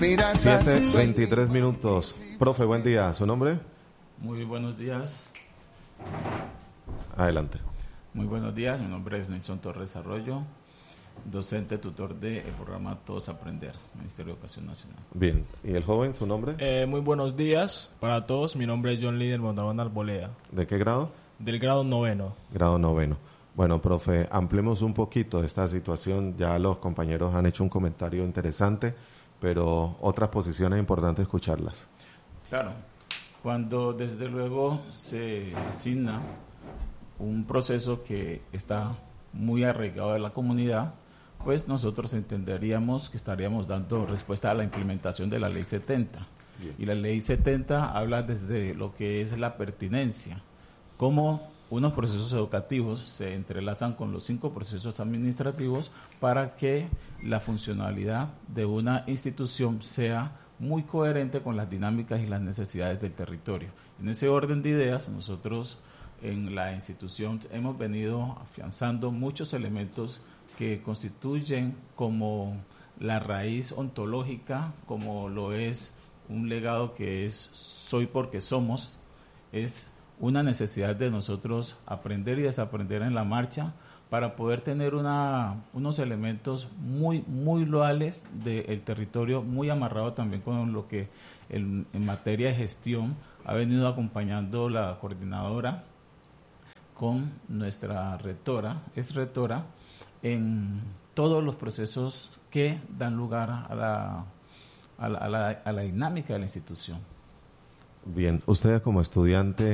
7:23. Profe, buen día. ¿Su nombre? Muy buenos días. Adelante. Muy buenos días. Mi nombre es Nelson Torres Arroyo, docente tutor del programa Todos Aprender, Ministerio de Educación Nacional. Bien. ¿Y el joven, su nombre? Muy buenos días para todos. Mi nombre es John Líder Mondragón Arboleda. ¿De qué grado? Del grado 9. Grado 9. Bueno, profe, ampliemos un poquito de esta situación. Ya los compañeros han hecho un comentario interesante, pero otras posiciones importantes escucharlas. Claro, cuando desde luego se asigna un proceso que está muy arraigado en la comunidad, pues nosotros entenderíamos que estaríamos dando respuesta a la implementación de la Ley 70. Bien. Y la Ley 70 habla desde lo que es la pertinencia, cómo unos procesos educativos se entrelazan con los 5 procesos administrativos para que la funcionalidad de una institución sea muy coherente con las dinámicas y las necesidades del territorio. En ese orden de ideas, nosotros en la institución hemos venido afianzando muchos elementos que constituyen como la raíz ontológica, como lo es un legado que es soy porque somos, es una necesidad de nosotros aprender y desaprender en la marcha para poder tener unos elementos muy loables del territorio, muy amarrado también con lo que en materia de gestión ha venido acompañando la coordinadora con nuestra rectora, en todos los procesos que dan lugar a la dinámica de la institución. Bien, ustedes como estudiante,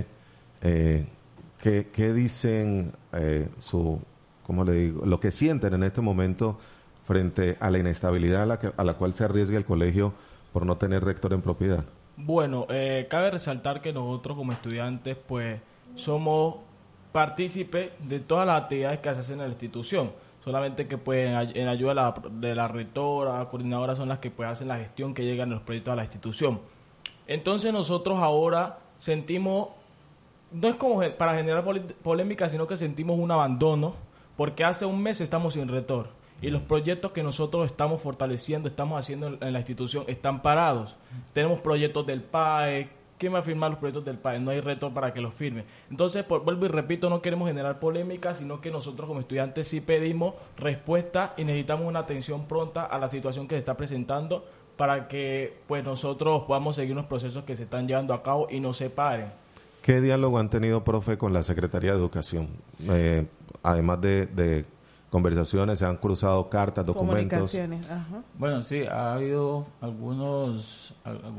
¿qué dicen cómo le digo, lo que sienten en este momento frente a la inestabilidad a la cual se arriesga el colegio por no tener rector en propiedad? Bueno, cabe resaltar que nosotros como estudiantes pues somos partícipes de todas las actividades que se hacen en la institución, solamente que pues en ayuda de la rectora, coordinadora son las que pues hacen la gestión que llegan los proyectos a la institución. Entonces nosotros ahora sentimos, no es como para generar polémica, sino que sentimos un abandono, porque hace un mes estamos sin rector y los proyectos que nosotros estamos fortaleciendo, estamos haciendo en la institución están parados. Tenemos proyectos del PAE. ¿Quién va a firmar los proyectos del PAE? No hay rector para que los firme. Entonces, vuelvo y repito, no queremos generar polémica, sino que nosotros como estudiantes sí pedimos respuesta y necesitamos una atención pronta a la situación que se está presentando para que pues nosotros podamos seguir los procesos que se están llevando a cabo y no se paren. ¿Qué diálogo han tenido, profe, con la Secretaría de Educación? Además de conversaciones, se han cruzado cartas, documentos. Comunicaciones, ajá. Bueno, sí, ha habido algunos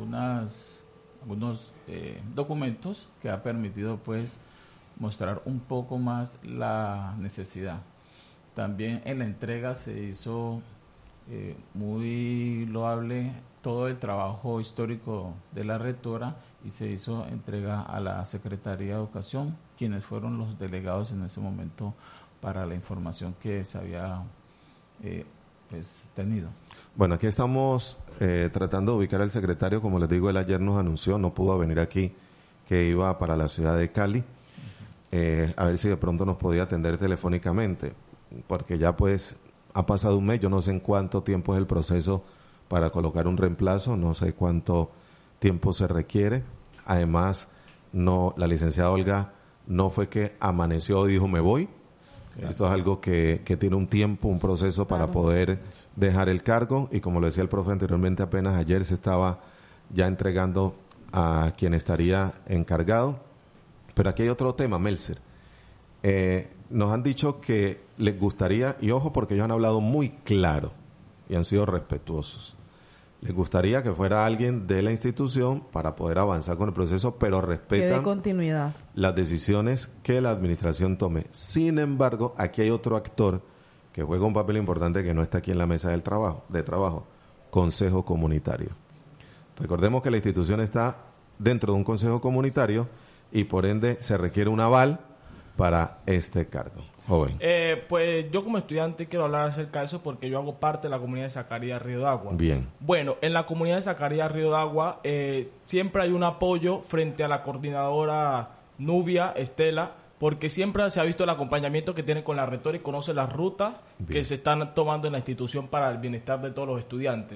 documentos que ha permitido pues mostrar un poco más la necesidad. También en la entrega se hizo muy loable todo el trabajo histórico de la rectora y se hizo entrega a la Secretaría de Educación, quienes fueron los delegados en ese momento para la información que se había tenido. Bueno, aquí estamos tratando de ubicar al secretario. Como les digo, él ayer nos anunció, no pudo venir aquí, que iba para la ciudad de Cali. A ver si de pronto nos podía atender telefónicamente, porque ya pues ha pasado un mes, yo no sé en cuánto tiempo es el proceso para colocar un reemplazo, no sé cuánto tiempo se requiere. Además, la licenciada Olga no fue que amaneció y dijo me voy. Esto es algo que tiene un tiempo, un proceso para poder dejar el cargo, y como lo decía el profe anteriormente, apenas ayer se estaba ya entregando a quien estaría encargado. Pero aquí hay otro tema, Melser. Nos han dicho que les gustaría, y ojo porque ellos han hablado muy claro y han sido respetuosos, les gustaría que fuera alguien de la institución para poder avanzar con el proceso, pero respetan que dé continuidad las decisiones que la administración tome. Sin embargo, aquí hay otro actor que juega un papel importante que no está aquí en la mesa de trabajo, Consejo Comunitario. Recordemos que la institución está dentro de un consejo comunitario y por ende se requiere un aval para este cargo. Joven. Pues yo como estudiante quiero hablar acerca de eso porque yo hago parte de la comunidad de Zacarías Río de Agua. Bien. Bueno, en la comunidad de Zacarías Río de Agua siempre hay un apoyo frente a la coordinadora Nubia, Estela, porque siempre se ha visto el acompañamiento que tiene con la rectora y conoce las rutas que se están tomando en la institución para el bienestar de todos los estudiantes.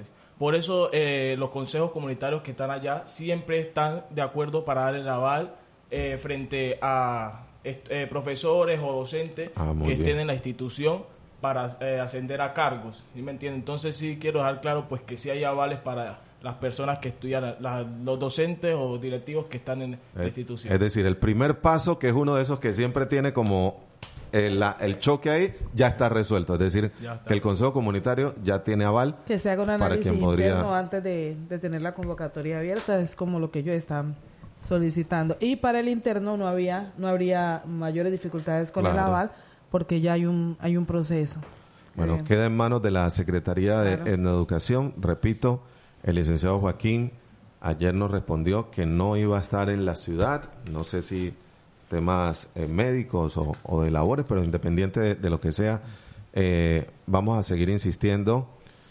Por eso los consejos comunitarios que están allá siempre están de acuerdo para dar el aval frente a profesores o docentes que estén en la institución para ascender a cargos, ¿sí me entienden? Entonces sí quiero dejar claro pues que sí hay avales para las personas que estudian, los docentes o directivos que están en la institución. Es decir, el primer paso, que es uno de esos que siempre tiene como el choque ahí, ya está resuelto. Es decir, que el Consejo Comunitario ya tiene aval. Que se haga un para análisis quien interno antes de tener la convocatoria abierta, es como lo que ellos están solicitando. Y para el interno no habría mayores dificultades con el aval, porque ya hay un proceso. Bueno, queda en manos de la Secretaría de Educación. Repito, el licenciado Joaquín ayer nos respondió que no iba a estar en la ciudad, no sé si temas médicos o de labores, pero independiente de lo que sea, vamos a seguir insistiendo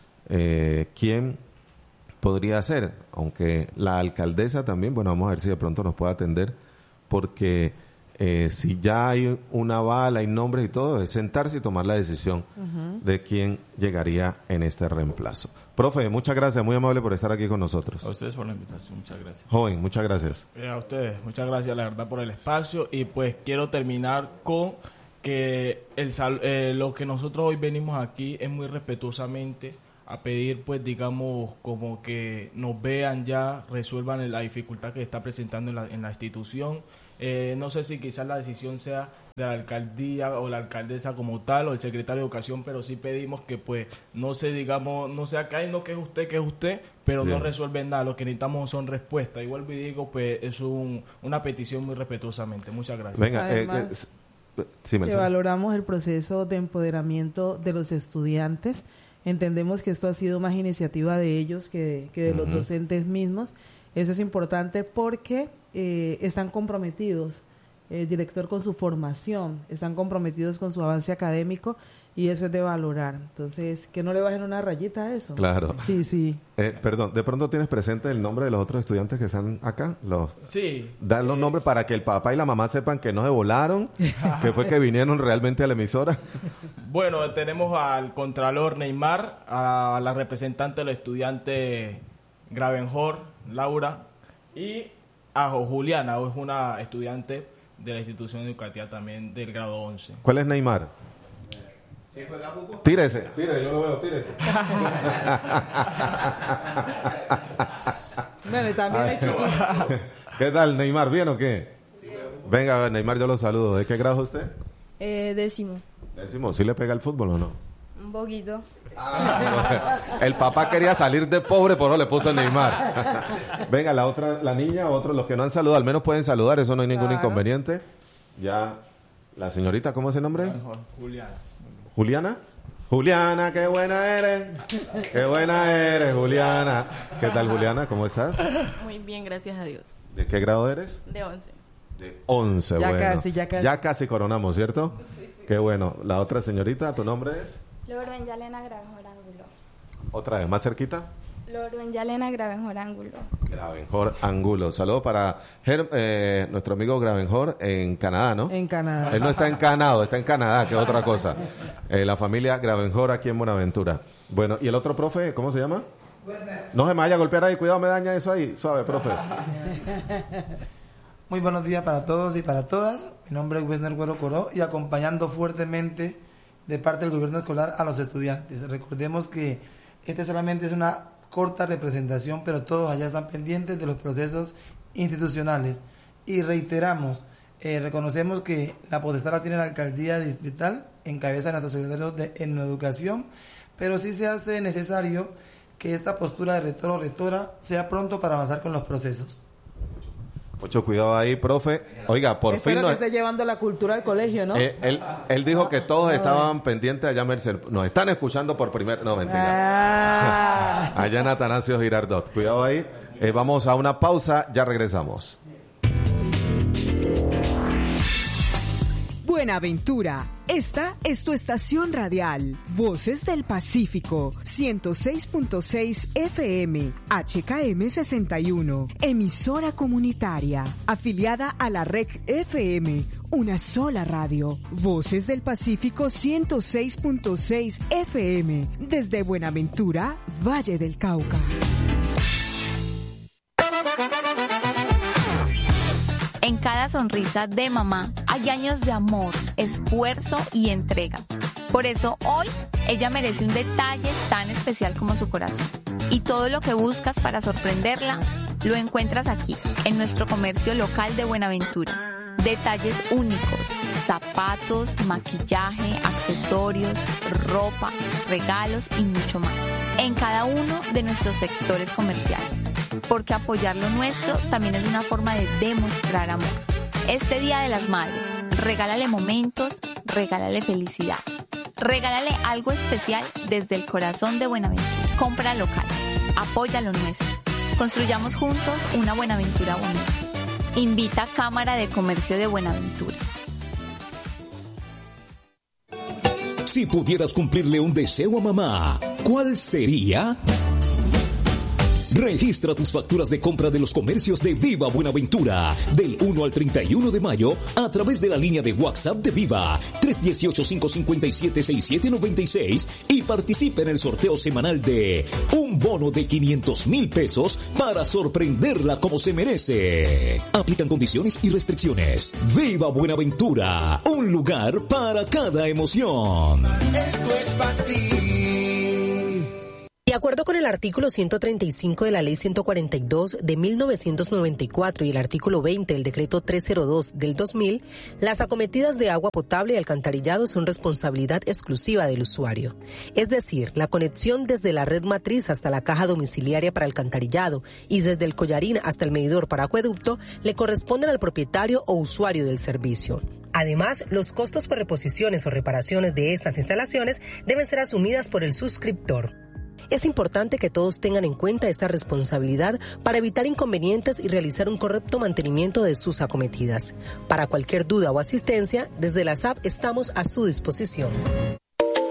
quién podría ser, aunque la alcaldesa también, bueno, vamos a ver si de pronto nos puede atender, porque si ya hay una aval, hay nombres y todo, es sentarse y tomar la decisión de quién llegaría en este reemplazo. Profe, muchas gracias, muy amable por estar aquí con nosotros. A ustedes por la invitación, muchas gracias. Joven, muchas gracias. A ustedes, muchas gracias, la verdad, por el espacio. Y pues quiero terminar con que lo que nosotros hoy venimos aquí es muy respetuosamente a pedir, pues digamos, como que nos vean ya, resuelvan la dificultad que está presentando en la institución. No sé si quizás la decisión sea de la alcaldía o la alcaldesa como tal o el secretario de Educación, pero sí pedimos que pues no se digamos, no sea que no que es usted, pero bien, no resuelven nada. Lo que necesitamos son respuestas. Igual y digo, pues es una petición muy respetuosamente. Muchas gracias. Venga, además, que valoramos el proceso de empoderamiento de los estudiantes. Entendemos que esto ha sido más iniciativa de ellos que de los docentes mismos. Eso es importante porque están comprometidos, el director, con su formación, están comprometidos con su avance académico, y eso es de valorar. Entonces, que no le bajen una rayita a eso. Claro. Sí. Perdón, ¿de pronto tienes presente el nombre de los otros estudiantes que están acá? Sí. Dan los nombres para que el papá y la mamá sepan que no se volaron, que fue que vinieron realmente a la emisora. Bueno, tenemos al contralor Neymar, a la representante de los estudiantes Gravenhor, Laura, y a Juliana, es una estudiante de la institución educativa también del grado 11. ¿Cuál es Neymar? Tírese, yo lo veo, tírese. Bueno, también hay chiquitos. ¿Qué tal, Neymar? ¿Bien o qué? Sí. Venga, Neymar, yo lo saludo. ¿De qué grado es usted? 10º. ¿10º? ¿Sí le pega el fútbol o no? Un poquito. El papá quería salir de pobre, pero no le puso Neymar. Venga, la niña, otros, los que no han saludado, al menos pueden saludar, eso no hay ningún inconveniente. Ya, la señorita, ¿cómo es el nombre? Juliana. Juliana, qué buena eres. Qué buena eres, Juliana. ¿Qué tal, Juliana? ¿Cómo estás? Muy bien, gracias a Dios. ¿De qué grado eres? De 11. De 11, ya bueno. Casi. Ya casi coronamos, ¿cierto? Sí. Qué bueno. La otra señorita, ¿tu nombre es? Lorben Yalena Gravenhor Ángulo. Otra vez, más cerquita. Lorben Yalena Gravenhor Ángulo. Gravenhor Ángulo. Saludos para nuestro amigo Gravenhor en Canadá, ¿no? En Canadá. Él no está encanado, está en Canadá, que es otra cosa. La familia Gravenhor aquí en Buenaventura. Bueno, ¿y el otro profe, cómo se llama? No se me vaya a golpear ahí, cuidado, me daña eso ahí. Suave, profe. Muy buenos días para todos y para todas. Mi nombre es Wesner Güero Coró y acompañando fuertemente de parte del gobierno escolar a los estudiantes. Recordemos que este solamente es una corta representación, pero todos allá están pendientes de los procesos institucionales. Y reiteramos, reconocemos que la potestad la tiene la alcaldía distrital en cabeza de nuestro secretario en educación, pero sí se hace necesario que esta postura de rector o rectora sea pronto para avanzar con los procesos. Mucho cuidado ahí, profe. Oiga, por fin... Espero que esté llevando la cultura al colegio, ¿no? Él dijo que todos estaban pendientes allá en Merced. Nos están escuchando por primera... No, mentira. Allá en Atanasio Girardot. Cuidado ahí. Vamos a una pausa. Ya regresamos. Buenaventura, esta es tu estación radial. Voces del Pacífico, 106.6 FM, HKM 61, emisora comunitaria, afiliada a la Red FM, una sola radio. Voces del Pacífico 106.6 FM, desde Buenaventura, Valle del Cauca. En cada sonrisa de mamá hay años de amor, esfuerzo y entrega. Por eso hoy ella merece un detalle tan especial como su corazón. Y todo lo que buscas para sorprenderla lo encuentras aquí, en nuestro comercio local de Buenaventura. Detalles únicos, zapatos, maquillaje, accesorios, ropa, regalos y mucho más. En cada uno de nuestros sectores comerciales. Porque apoyar lo nuestro también es una forma de demostrar amor. Este Día de las Madres, regálale momentos, regálale felicidad. Regálale algo especial desde el corazón de Buenaventura. Compra local, apoya lo nuestro. Construyamos juntos una Buenaventura bonita. Invita Cámara de Comercio de Buenaventura. Si pudieras cumplirle un deseo a mamá, ¿cuál sería? Registra tus facturas de compra de los comercios de Viva Buenaventura del 1 al 31 de mayo a través de la línea de WhatsApp de Viva 318-557-6796 y participe en el sorteo semanal de un bono de 500,000 pesos para sorprenderla como se merece. Aplican condiciones y restricciones. Viva Buenaventura, un lugar para cada emoción. Esto es para ti. De acuerdo con el artículo 135 de la Ley 142 de 1994 y el artículo 20 del Decreto 302 del 2000, las acometidas de agua potable y alcantarillado son responsabilidad exclusiva del usuario. Es decir, la conexión desde la red matriz hasta la caja domiciliaria para alcantarillado y desde el collarín hasta el medidor para acueducto le corresponden al propietario o usuario del servicio. Además, los costos por reposiciones o reparaciones de estas instalaciones deben ser asumidas por el suscriptor. Es importante que todos tengan en cuenta esta responsabilidad para evitar inconvenientes y realizar un correcto mantenimiento de sus acometidas. Para cualquier duda o asistencia, desde la SAP estamos a su disposición.